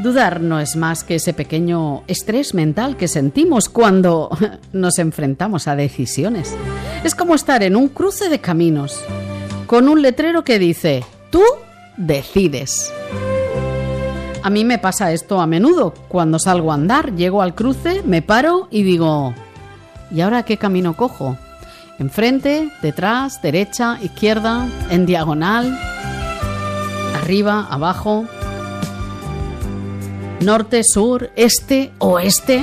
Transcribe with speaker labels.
Speaker 1: Dudar no es más que ese pequeño estrés mental que sentimos cuando nos enfrentamos a decisiones. Es como estar en un cruce de caminos, con un letrero que dice, tú decides. A mí me pasa esto a menudo. Cuando salgo a andar, llego al cruce, me paro y digo, ¿y ahora qué camino cojo? Enfrente, detrás, derecha, izquierda, en diagonal, arriba, abajo, norte, sur, este, oeste.